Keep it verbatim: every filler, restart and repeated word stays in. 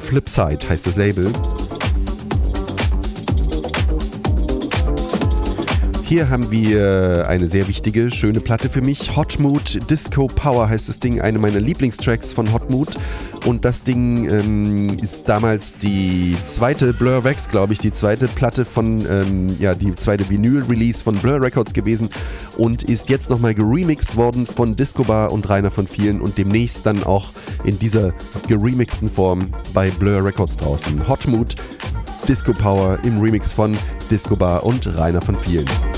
Flipside heißt das Label. Hier haben wir eine sehr wichtige, schöne Platte für mich. Hot Mood Disco Power heißt das Ding, eine meiner Lieblingstracks von Hot Mood. Und das Ding ähm, ist damals die zweite Blur Wax, glaube ich, die zweite Platte von, ähm, ja, die zweite Vinyl-Release von Blur Records gewesen und ist jetzt nochmal geremixed worden von Disco Bar und Rainer von Vielen und demnächst dann auch in dieser geremixten Form bei Blur Records draußen. Hot Mood Disco Power im Remix von Disco Bar und Rainer von Vielen.